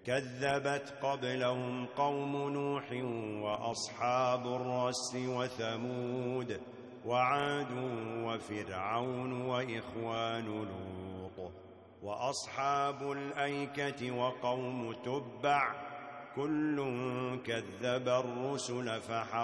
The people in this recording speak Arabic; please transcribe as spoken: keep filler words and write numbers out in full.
كذبت قبلهم قوم نوح وأصحاب الرس وثمود وعاد وفرعون وإخوان لوط وأصحاب الأيكة وقوم تبع كل كذب الرسل فحق